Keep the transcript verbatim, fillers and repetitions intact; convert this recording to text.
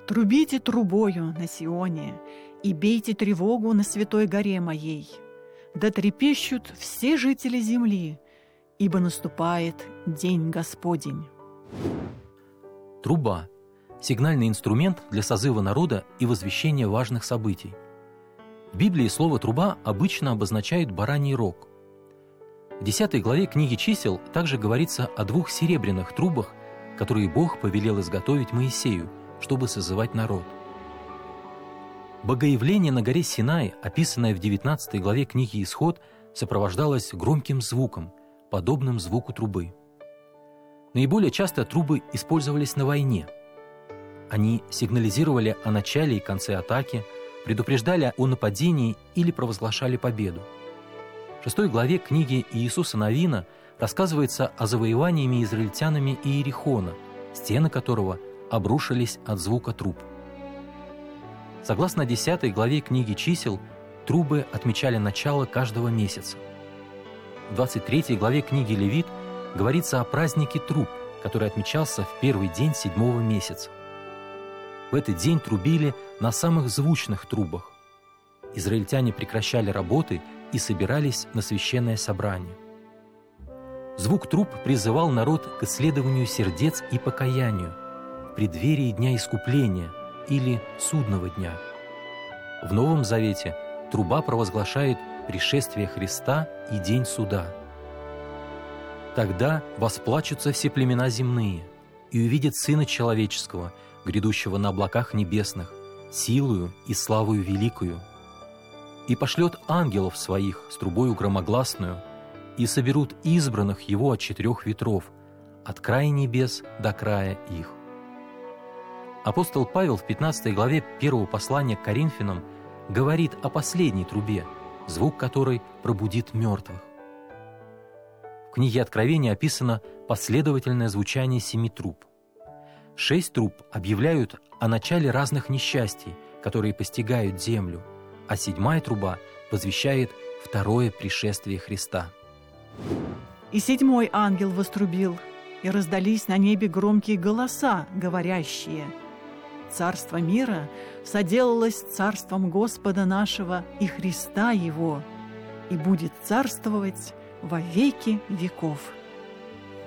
Трубите трубою на Сионе и бейте тревогу на святой горе моей. Да трепещут все жители земли, ибо наступает день Господень». Труба – сигнальный инструмент для созыва народа и возвещения важных событий. В Библии слово «труба» обычно обозначает бараний рог. В десятой главе книги «Чисел» также говорится о двух серебряных трубах, которые Бог повелел изготовить Моисею, чтобы созывать народ. Богоявление на горе Синай, описанное в девятнадцатой главе книги «Исход», сопровождалось громким звуком, подобным звуку трубы. Наиболее часто трубы использовались на войне. Они сигнализировали о начале и конце атаки, предупреждали о нападении или провозглашали победу. В шестой главе книги Иисуса Навина рассказывается о завоевании израильтянами Иерихона, стены которого обрушились от звука труб. Согласно десятой главе книги «Чисел», трубы отмечали начало каждого месяца. В двадцать третьей главе книги «Левит» говорится о празднике труб, который отмечался в первый день седьмого месяца. В этот день трубили на самых звучных трубах. Израильтяне прекращали работы и собирались на священное собрание. Звук труб призывал народ к исследованию сердец и покаянию в преддверии Дня Искупления или Судного дня. В Новом Завете труба провозглашает пришествие Христа и день суда. Тогда восплачутся все племена земные и увидят Сына Человеческого, грядущего на облаках небесных, силою и славою великою, и пошлет ангелов своих с трубою громогласную, и соберут избранных Его от четырех ветров, от края небес до края их». Апостол Павел в пятнадцатой главе первого послания к Коринфянам говорит о последней трубе, звук которой пробудит мертвых. В книге Откровения описано последовательное звучание семи труб. Шесть труб объявляют о начале разных несчастий, которые постигают землю, а седьмая труба возвещает второе пришествие Христа. «И седьмой ангел вострубил, и раздались на небе громкие голоса, говорящие: Царство мира соделалось царством Господа нашего и Христа Его, и будет царствовать во веки веков».